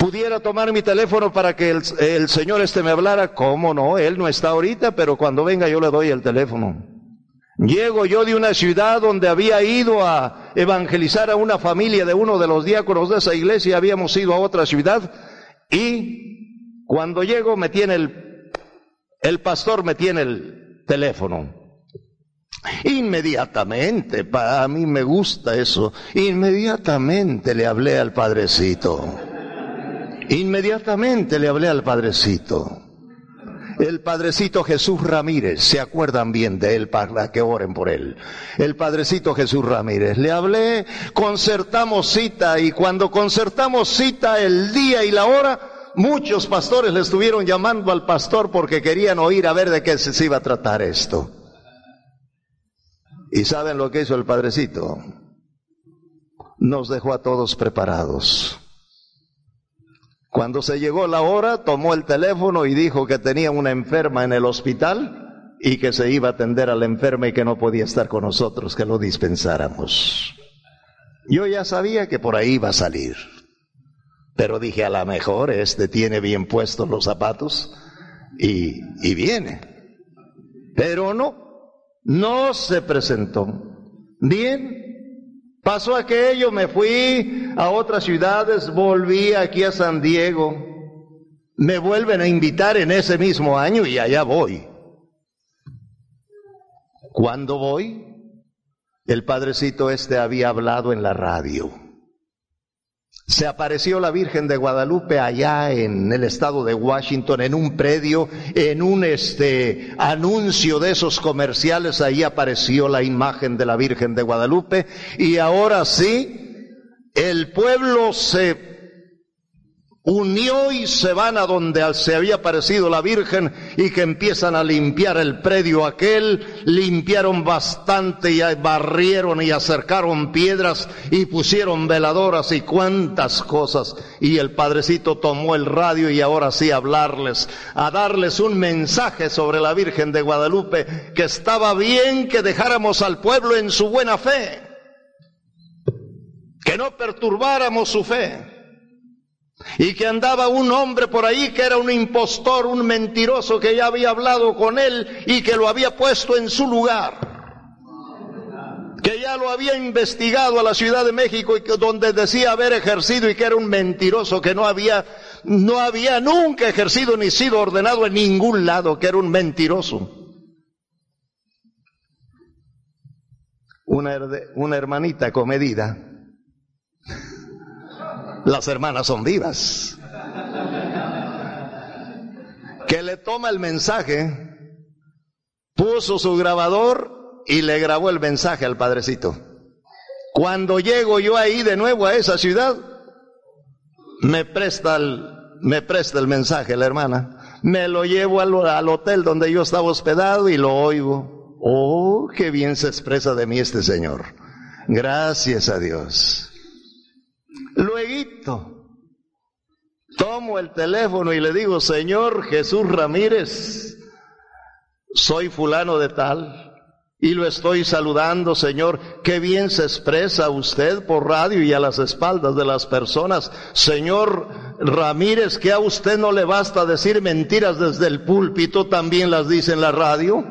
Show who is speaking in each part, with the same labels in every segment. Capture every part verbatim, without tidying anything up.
Speaker 1: ¿Pudiera tomar mi teléfono para que el, el señor este me hablara? ¿Cómo no? Él no está ahorita, pero cuando venga yo le doy el teléfono. Llego yo de una ciudad donde había ido a evangelizar a una familia de uno de los diáconos de esa iglesia, habíamos ido a otra ciudad, y cuando llego me tiene el, el pastor me tiene el teléfono. Inmediatamente, a mí me gusta eso, inmediatamente le hablé al padrecito. Inmediatamente le hablé al padrecito. El padrecito Jesús Ramírez, ¿se acuerdan bien de él para que oren por él? El padrecito Jesús Ramírez, le hablé, concertamos cita, y cuando concertamos cita, el día y la hora, muchos pastores le estuvieron llamando al pastor porque querían oír a ver de qué se iba a tratar esto. ¿Y saben lo que hizo el padrecito? Nos dejó a todos preparados. Cuando se llegó la hora, tomó el teléfono y dijo que tenía una enferma en el hospital y que se iba a atender a la enferma y que no podía estar con nosotros, que lo dispensáramos. Yo ya sabía que por ahí iba a salir, pero dije, a lo mejor este tiene bien puestos los zapatos y, y viene. Pero no, no se presentó. Bien. Pasó aquello, me fui a otras ciudades, volví aquí a San Diego, me vuelven a invitar en ese mismo año y allá voy. ¿Cuándo voy? El padrecito este había hablado en la radio. Se apareció la Virgen de Guadalupe allá en el estado de Washington, en un predio, en un este anuncio de esos comerciales, ahí apareció la imagen de la Virgen de Guadalupe, y ahora sí, el pueblo se unió y se van a donde se había aparecido la Virgen, y que empiezan a limpiar el predio aquel. Limpiaron bastante y barrieron y acercaron piedras y pusieron veladoras y cuantas cosas, y el padrecito tomó el radio y ahora sí a hablarles, a darles un mensaje sobre la Virgen de Guadalupe, que estaba bien que dejáramos al pueblo en su buena fe, que no perturbáramos su fe, y que andaba un hombre por ahí que era un impostor, un mentiroso, que ya había hablado con él y que lo había puesto en su lugar, que ya lo había investigado a la Ciudad de México, y que donde decía haber ejercido, y que era un mentiroso, que no había, no había nunca ejercido ni sido ordenado en ningún lado, que era un mentiroso. Una, una hermanita comedida. Las hermanas son vivas. Que le toma el mensaje, puso su grabador y le grabó el mensaje al padrecito. Cuando llego yo ahí de nuevo a esa ciudad, me presta el, me presta el mensaje la hermana. Me lo llevo al, al hotel donde yo estaba hospedado y lo oigo. Oh, qué bien se expresa de mí este señor. Gracias a Dios. Lueguito, tomo el teléfono y le digo, señor Jesús Ramírez, soy fulano de tal, y lo estoy saludando, señor. Qué bien se expresa usted por radio y a las espaldas de las personas. Señor Ramírez, que a usted no le basta decir mentiras desde el púlpito, también las dice en la radio.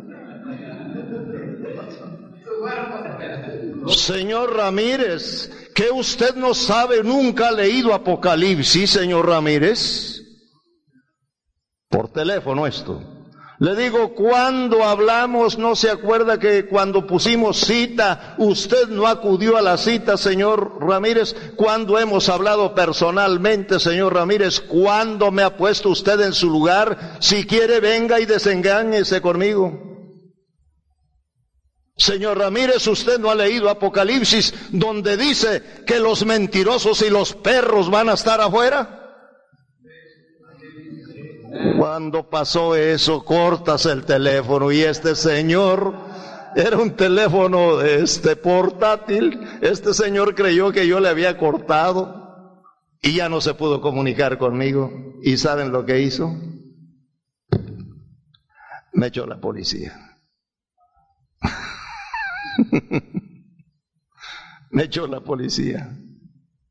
Speaker 1: Señor Ramírez, que usted no sabe, nunca ha leído Apocalipsis, señor Ramírez. Por teléfono esto. Le digo, cuando hablamos, ¿no se acuerda que cuando pusimos cita, usted no acudió a la cita, señor Ramírez? ¿Cuándo hemos hablado personalmente, señor Ramírez? ¿Cuándo me ha puesto usted en su lugar? Si quiere, venga y desengáñese conmigo. Señor Ramírez, usted no ha leído Apocalipsis, donde dice que los mentirosos y los perros van a estar afuera. Cuando pasó eso, cortas el teléfono, y este señor, era un teléfono este portátil, este señor creyó que yo le había cortado y ya no se pudo comunicar conmigo. ¿Y saben lo que hizo? Me echó la policía. Me echó la policía.